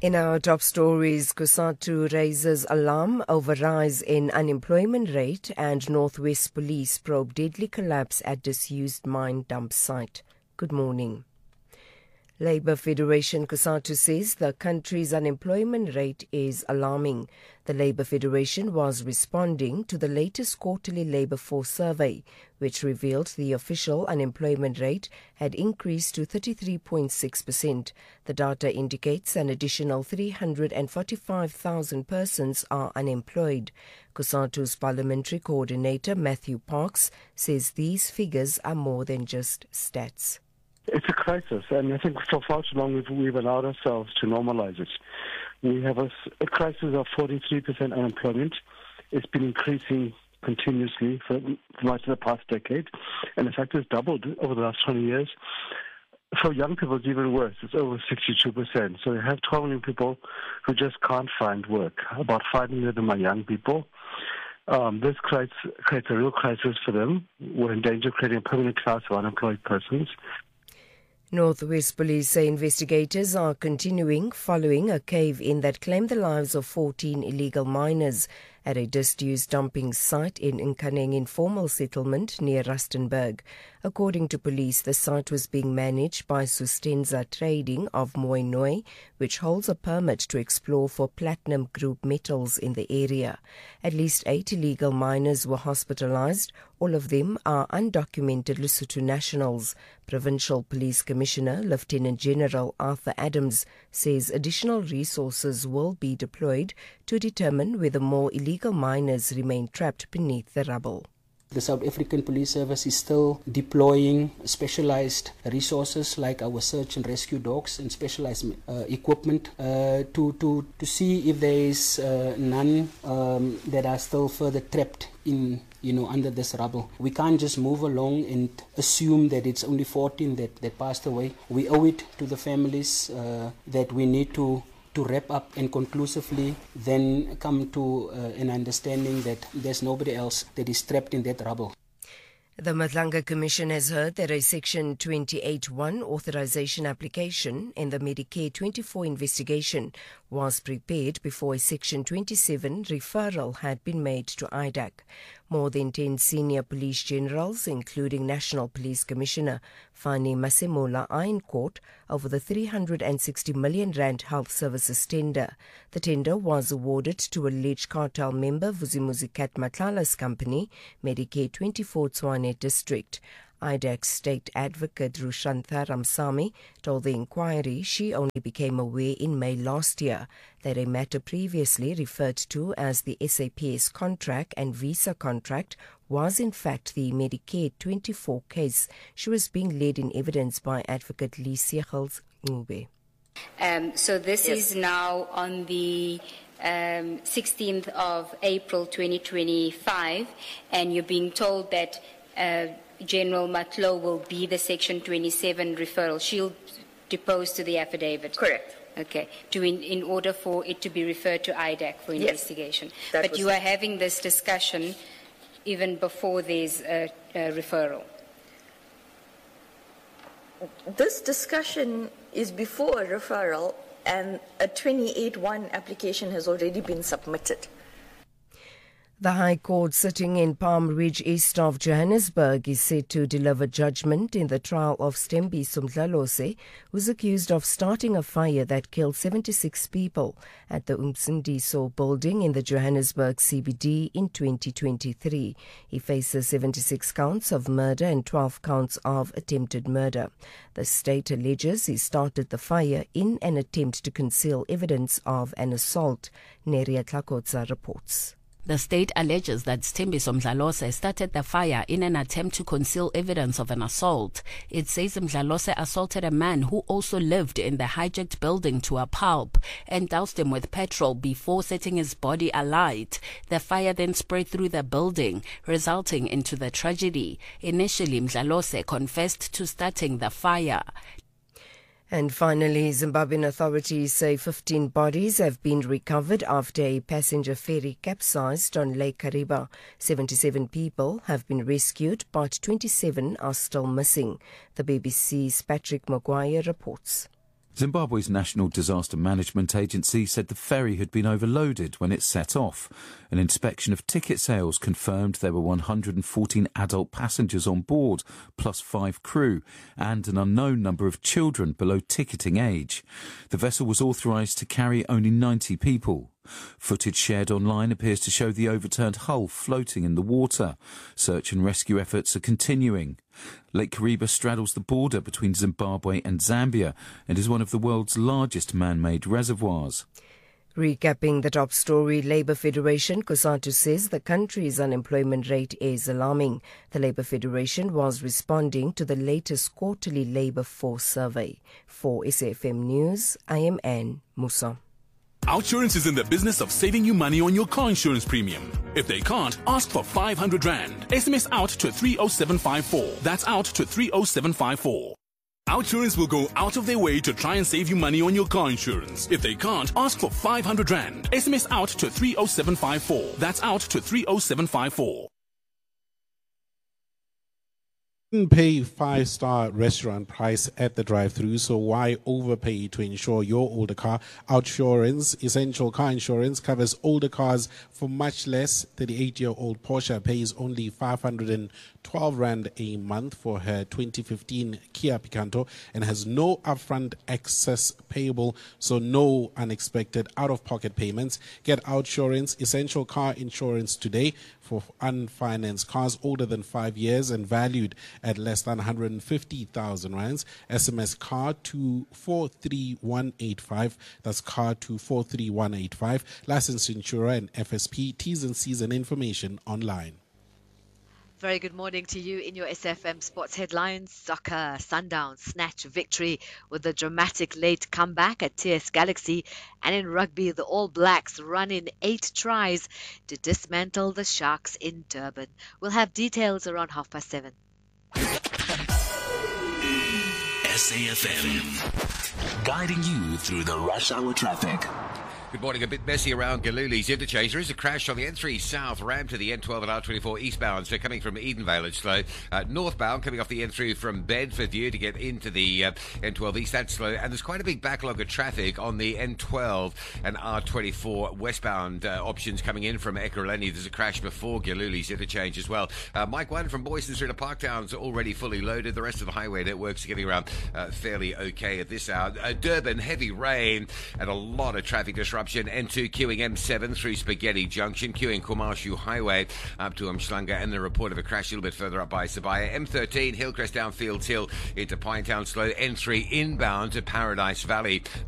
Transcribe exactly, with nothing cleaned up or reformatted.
In our top stories, COSATU raises alarm over rise in unemployment rate and Northwest Police probe deadly collapse at disused mine dump site. Good morning. Labour Federation COSATU says the country's unemployment rate is alarming. The Labour Federation was responding to the latest quarterly labour force survey, which revealed the official unemployment rate had increased to thirty-three point six percent. The data indicates an additional three hundred forty-five thousand persons are unemployed. COSATU's parliamentary coordinator Matthew Parks says these figures are more than just stats. It's a crisis, and I think for far too long we've, we've allowed ourselves to normalize it. We have a, a crisis of forty-three percent unemployment. It's been increasing continuously for much of the past decade, and in fact it's doubled over the last twenty years. For young people it's even worse. It's over sixty-two percent. So we have twelve million people who just can't find work. About five million of them are young people. Um, this creates, creates a real crisis for them. We're in danger of creating a permanent class of unemployed persons. Northwest Police say investigators are continuing following a cave-in that claimed the lives of fourteen illegal miners at a disused dumping site in Nkaneng informal settlement near Rustenburg. According to police, the site was being managed by Sustenza Trading of Mooinooi, which holds a permit to explore for platinum group metals in the area. At least eight illegal miners were hospitalized. All of them are undocumented Lesotho nationals. Provincial Police Commissioner Lieutenant General Arthur Adams says additional resources will be deployed to determine whether more illegal miners remain trapped beneath the rubble. The South African Police Service is still deploying specialized resources like our search and rescue dogs and specialized uh, equipment uh, to, to, to see if there is uh, none um, that are still further trapped in, you know, under this rubble. We can't just move along and assume that it's only fourteen that, that passed away. We owe it to the families uh, that we need to to wrap up and conclusively then come to uh, an understanding that there's nobody else that is trapped in that rubble. The Matlanga Commission has heard that a Section twenty-eight one authorization application in the Medicare twenty-four investigation was prepared before a Section twenty-seven referral had been made to I D A C. More than ten senior police generals, including National Police Commissioner Fani Masemola, are in court over the three hundred sixty million rand health services tender. The tender was awarded to alleged cartel member Vuzimuzi Kat Matlala's company, Medicare twenty-four Tshwane District. I D A C State Advocate Rushantha Ramsamy told the inquiry she only became aware in May last year that a matter previously referred to as the S A P S contract and visa contract was in fact the Medicare twenty-four case. She was being led in evidence by Advocate Lee Segels Ngube. Um, so this yes. is now on the um, sixteenth of April twenty twenty-five, and you're being told that uh, General Matlo will be the Section twenty-seven referral. She'll depose to the affidavit. Correct. Okay. To in, in order for it to be referred to I D A C for yes. investigation. That but you it. are having this discussion even before there's a, a referral. This discussion is before a referral, and a twenty-eight one application has already been submitted. The High Court sitting in Palm Ridge east of Johannesburg is set to deliver judgment in the trial of Sthembiso Mdlalose, who is accused of starting a fire that killed seventy-six people at the Umsindiso building in the Johannesburg C B D in twenty twenty-three. He faces seventy-six counts of murder and twelve counts of attempted murder. The state alleges he started the fire in an attempt to conceal evidence of an assault. Neria Tlakotsa reports. The state alleges that Sthembiso Mdlalose started the fire in an attempt to conceal evidence of an assault. It says Mdlalose assaulted a man who also lived in the hijacked building to a pulp and doused him with petrol before setting his body alight. The fire then spread through the building, resulting into the tragedy. Initially, Mdlalose confessed to starting the fire. And finally, Zimbabwean authorities say fifteen bodies have been recovered after a passenger ferry capsized on Lake Kariba. seventy-seven people have been rescued, but twenty-seven are still missing. The B B C's Patrick Maguire reports. Zimbabwe's National Disaster Management Agency said the ferry had been overloaded when it set off. An inspection of ticket sales confirmed there were one hundred fourteen adult passengers on board, plus five crew, and an unknown number of children below ticketing age. The vessel was authorised to carry only ninety people. Footage shared online appears to show the overturned hull floating in the water. Search and rescue efforts are continuing. Lake Kariba straddles the border between Zimbabwe and Zambia and is one of the world's largest man-made reservoirs. Recapping the top story, Labour Federation, COSATU says the country's unemployment rate is alarming. The Labour Federation was responding to the latest quarterly labour force survey. For S A F M News, I am Anne Musa. Outsurance is in the business of saving you money on your car insurance premium. If they can't, ask for five hundred rand. S M S out to three oh seven five four. That's out to three oh seven five four. Outsurance will go out of their way to try and save you money on your car insurance. If they can't, ask for five hundred rand. S M S out to three oh seven five four. That's out to three oh seven five four. Pay five-star restaurant price at the drive-thru, so why overpay to insure your older car? Outsurance Essential Car Insurance covers older cars for much less. thirty-eight-year-old Porsche pays only five hundred twelve rand a month for her twenty fifteen Kia Picanto and has no upfront excess payable, so no unexpected out-of-pocket payments. Get Outsurance Essential Car Insurance today for unfinanced cars older than five years and valued at less than one hundred fifty thousand rands. S M S car to four three one eight five. That's car to four three one eight five. Licensed insurer and F S P. T's and C's and information online. Very good morning to you in your S F M Sports headlines. Soccer, Sundowns snatch victory with a dramatic late comeback at T S Galaxy. And in rugby, the All Blacks run in eight tries to dismantle the Sharks in Durban. We'll have details around half past seven. S A F M, guiding you through the rush hour traffic. Good morning. A bit messy around Galuli's interchange. There is a crash on the N three South ramp to the N twelve and R twenty-four eastbound. So coming from Edenvale, it's slow. Uh, northbound, coming off the N three from Bedford View to get into the uh, N twelve East, that's slow. And there's quite a big backlog of traffic on the N twelve and R twenty-four westbound uh, options coming in from Ekurhuleni. There's a crash before Galuli's interchange as well. Uh, Mike one from Boyston Street to Parktown's already fully loaded. The rest of the highway networks are getting around uh, fairly okay at this hour. Uh, Durban, heavy rain and a lot of traffic disruption. N two queuing M seven through Spaghetti Junction, queuing Komashu Highway up to Umhlanga, and the report of a crash a little bit further up by Sabaya. M thirteen Hillcrest down Fields Hill into Pinetown slow. N three inbound to Paradise Valley.